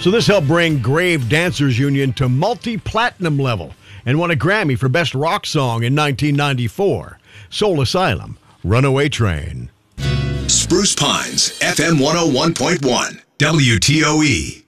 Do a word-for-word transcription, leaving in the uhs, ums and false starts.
So this helped bring Grave Dancers Union to multi-platinum level and won a Grammy for Best Rock Song in nineteen ninety-four. Soul Asylum, Runaway Train. Spruce Pines, F M one oh one point one, W T O E.